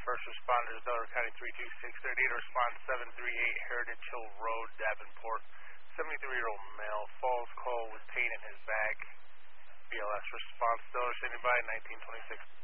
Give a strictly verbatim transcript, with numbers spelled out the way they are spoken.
first responders, Delaware County three two six, third need to respond seven three eight Heritage Hill Road, Davenport. seventy-three-year-old male, falls cold with pain in his back. B L S response, Delaware standing by, nineteen twenty-six.